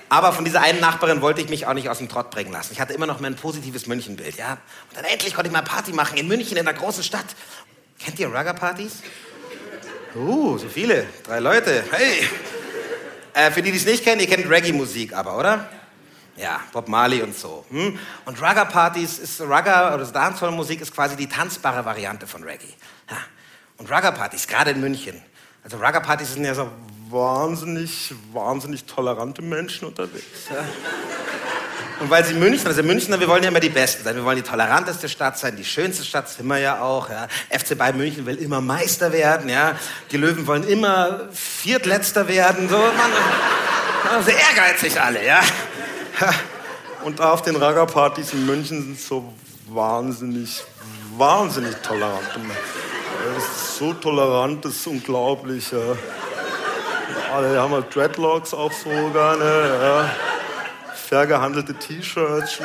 Aber von dieser einen Nachbarin wollte ich mich auch nicht aus dem Trott bringen lassen. Ich hatte immer noch mein positives Münchenbild, ja. Und dann endlich konnte ich mal Party machen in München, in einer großen Stadt. Kennt ihr Rugger-Partys? So viele. 3 Leute. Hey. Für die es nicht kennen, ihr kennt Reggae-Musik aber, oder? Ja, Bob Marley und so. Und Rugger-Partys ist Rugger, oder Dancehall-Musik ist quasi die tanzbare Variante von Reggae. Ja. Und Rugger-Partys, gerade in München. Also Rugger-Partys sind ja so wahnsinnig tolerante Menschen unterwegs. Ja. Und weil sie Münchner, wir wollen ja immer die Besten sein. Wir wollen die toleranteste Stadt sein, die schönste Stadt sind wir ja auch. Ja. FC Bayern München will immer Meister werden. Ja. Die Löwen wollen immer Viertletzter werden. So, sehr ehrgeizig alle, ja. Und auf den Rugger-Partys in München sind so wahnsinnig tolerante Menschen. Das ist so tolerant, das ist unglaublich. Ja. Alle haben halt Dreadlocks auch sogar, ne? Ja. Fair gehandelte T-Shirts,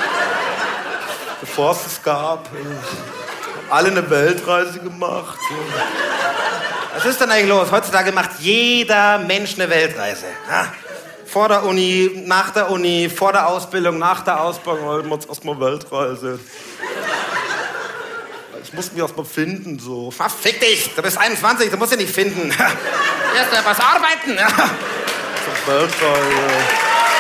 bevor es gab. Alle eine Weltreise gemacht. Was ist denn eigentlich los? Heutzutage macht jeder Mensch eine Weltreise. Ja? Vor der Uni, nach der Uni, vor der Ausbildung, nach der Ausbildung. Halt mal erstmal Weltreise. Ich muss mich erstmal finden, so. Ach, fick dich, du bist 21, du musst dich nicht finden. Erst mal was arbeiten. Ja. Weltreise.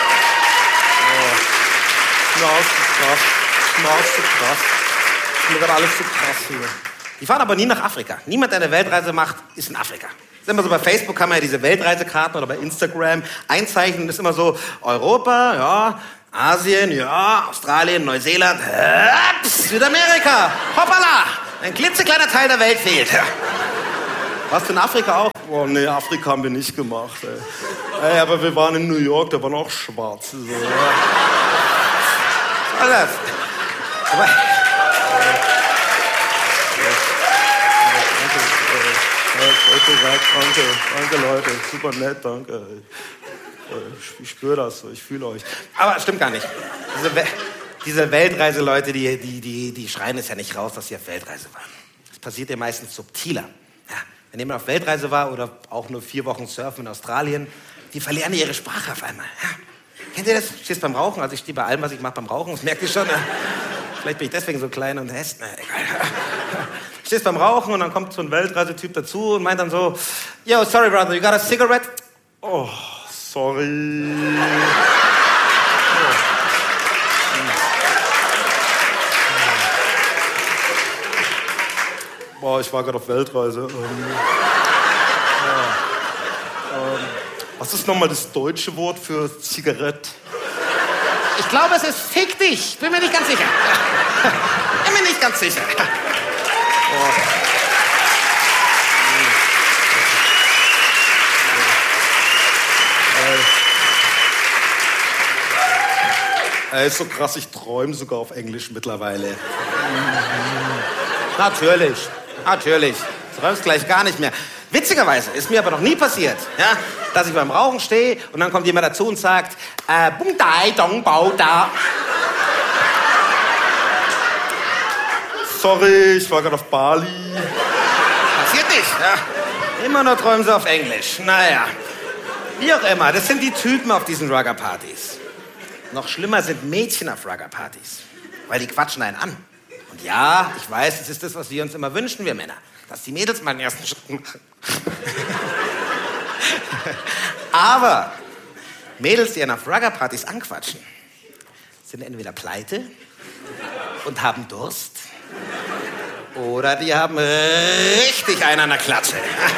Schnauz zu krass. Ich finde gerade alles zu krass hier. Die fahren aber nie nach Afrika. Niemand, der eine Weltreise macht, ist in Afrika. Das ist immer so, bei Facebook kann man ja diese Weltreisekarten oder bei Instagram einzeichnen. Das ist immer so, Europa, ja, Asien, ja, Australien, Neuseeland, Südamerika, hoppala, ein klitzekleiner Teil der Welt fehlt. Warst du in Afrika auch? Oh nee, Afrika haben wir nicht gemacht. Ey, aber wir waren in New York, da waren auch Schwarze. So, ja. Alles. Aber Danke Leute, super nett, danke. Ich spüre das so, ich fühle euch. Aber stimmt gar nicht. Diese Weltreiseleute, die schreien es ja nicht raus, dass sie auf Weltreise waren. Das passiert ja meistens subtiler. Ja, wenn jemand auf Weltreise war oder auch nur 4 Wochen surfen in Australien, die verlernen ihre Sprache auf einmal. Ja. Kennt ihr das? Du stehst beim Rauchen, also ich stehe bei allem, was ich mache beim Rauchen, das merkt ihr schon. Ja. Vielleicht bin ich deswegen so klein und hässlich. Egal. Du stehst beim Rauchen und dann kommt so ein Weltreisetyp dazu und meint dann so, yo, sorry brother, you got a cigarette? Oh, sorry. Boah, ich war gerade auf Weltreise. Was ist nochmal das deutsche Wort für Zigarette? Ich glaube, es ist fick dich. Bin mir nicht ganz sicher. Bin mir nicht ganz sicher. Ey, ist so krass, ich träume sogar auf Englisch mittlerweile. Natürlich. Du träumst gleich gar nicht mehr. Witzigerweise ist mir aber noch nie passiert, ja, dass ich beim Rauchen stehe und dann kommt jemand dazu und sagt, bum dai dong bau da. Sorry, ich war gerade auf Bali. Passiert nicht, ja. Immer nur träumen sie auf Englisch. Naja, wie auch immer, das sind die Typen auf diesen Rugger-Partys. Noch schlimmer sind Mädchen auf Rugger-Partys, weil die quatschen einen an. Und ja, ich weiß, das ist das, was wir uns immer wünschen, wir Männer. Dass die Mädels mal den ersten Schritt machen. Aber Mädels, die einen auf Rugger-Partys anquatschen, sind entweder pleite und haben Durst oder die haben richtig einen an der Klatsche.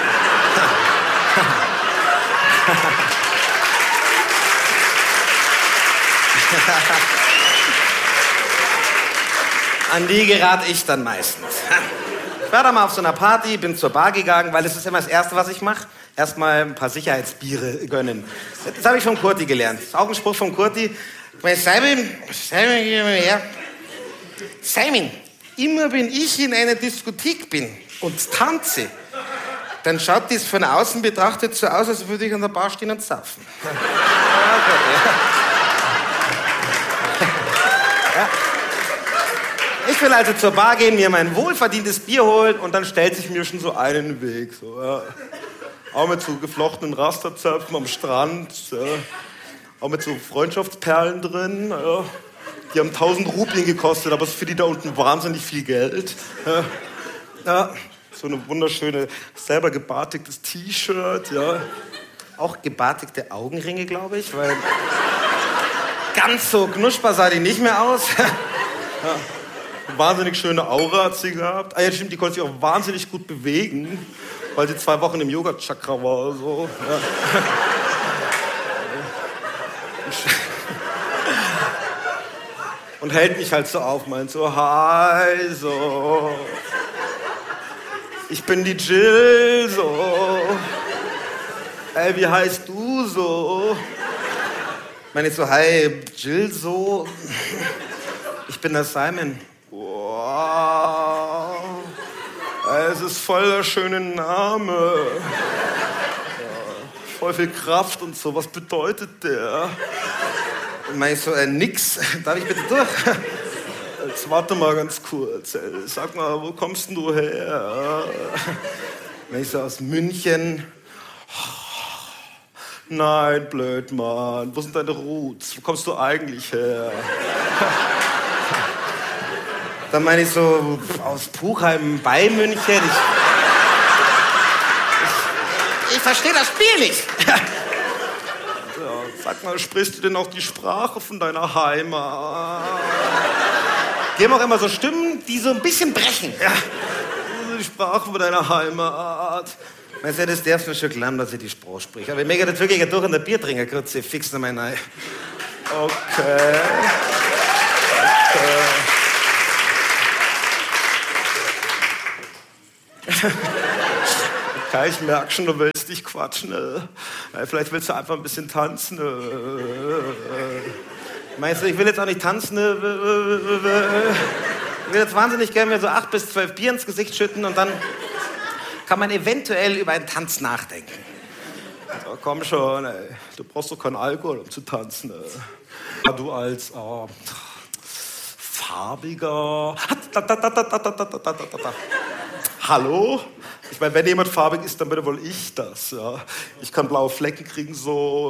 An die gerate ich dann meistens. Ich war da mal auf so einer Party, bin zur Bar gegangen, weil das ist immer das Erste, was ich mache. Erstmal ein paar Sicherheitsbiere gönnen. Das habe ich von Kurti gelernt. Das ist auch ein Spruch von Kurti. Simon, immer wenn ich in einer Diskothek bin und tanze, dann schaut das von außen betrachtet so aus, als würde ich an der Bar stehen und saufen. Ja. Ich will also zur Bar gehen, mir mein wohlverdientes Bier holen und dann stellt sich mir schon so einen Weg. So, ja. Auch mit so geflochtenen Rasterzöpfen am Strand. Ja. Auch mit so Freundschaftsperlen drin. Ja. Die haben 1000 Rupien gekostet, aber es ist für die da unten wahnsinnig viel Geld. Ja. Ja. So eine wunderschöne, selber gebartigtes T-Shirt. Ja. Auch gebartigte Augenringe, glaube ich, weil ganz so knusperbar sah die nicht mehr aus. Ja. Wahnsinnig schöne Aura hat sie gehabt. Ah ja, stimmt, die konnte sich auch wahnsinnig gut bewegen, weil sie 2 Wochen im Yoga-Chakra war. So. Ja. Und hält mich halt so auf, meint so, hi, so. Ich bin die Jill, so. Ey, wie heißt du so? Meine ich so, hi, Jill, so. Ich bin der Simon. Wow. Es ist voll der schöne Name. Ja, voll viel Kraft und so. Was bedeutet der? Meine ich so, nix. Darf ich bitte durch? Jetzt warte mal ganz kurz. Sag mal, wo kommst denn du her? Meine ich so, aus München. Nein, blöd, Mann. Wo sind deine Roots? Wo kommst du eigentlich her? Dann meine ich so, aus Puchheim bei München. Ich verstehe das Spiel nicht. Ja, sag mal, sprichst du denn auch die Sprache von deiner Heimat? Die haben auch immer so Stimmen, die so ein bisschen brechen. Ja, die Sprache von deiner Heimat. Meinst du, das darfst du schon glauben, dass ich die Sprache spreche. Aber ich möchte das wirklich durch in der Bier trinken, kurz, ich fix noch mal rein. Okay. Okay, ich merke schon, du willst dich quatschen. Vielleicht willst du einfach ein bisschen tanzen. Meinst du, ich will jetzt auch nicht tanzen? Ich will jetzt wahnsinnig gerne mir so 8 bis 12 Bier ins Gesicht schütten und dann kann man eventuell über einen Tanz nachdenken. So, komm schon, ey. Du brauchst doch keinen Alkohol, um zu tanzen. Du als farbiger... Hallo? Ich meine, wenn jemand farbig ist, dann bitte wohl ich das. Ja. Ich kann blaue Flecken kriegen, so...